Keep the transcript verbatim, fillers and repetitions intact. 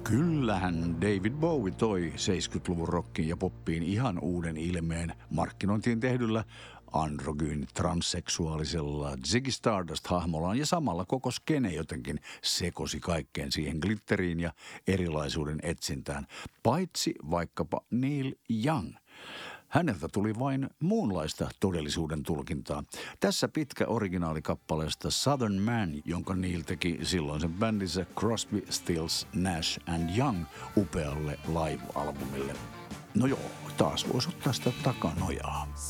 Kyllähän David Bowie toi seitsemänkymmentäluvun rockiin ja poppiin ihan uuden ilmeen markkinointiin tehdyllä androgyyni transseksuaalisella Ziggy Stardust-hahmollaan ja samalla koko skene jotenkin sekosi kaikkeen siihen glitteriin ja erilaisuuden etsintään, paitsi vaikkapa Neil Young. Häneltä tuli vain muunlaista todellisuuden tulkintaa. Tässä pitkä originaalikappaleesta Southern Man, jonka Neil teki silloisen bändinsä Crosby, Stills, Nash and Young upealle live-albumille. No joo, taas voisi ottaa sitä takanojaa.